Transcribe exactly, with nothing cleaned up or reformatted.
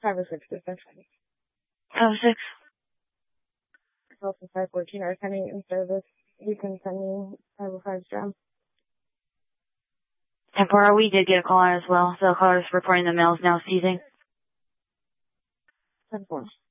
five oh six, essentially. five oh six. Also five fourteen are coming in service. You can send me five oh five's job. Tempora, we did get a call out as well. So the caller is reporting the mail is now seizing. ten four.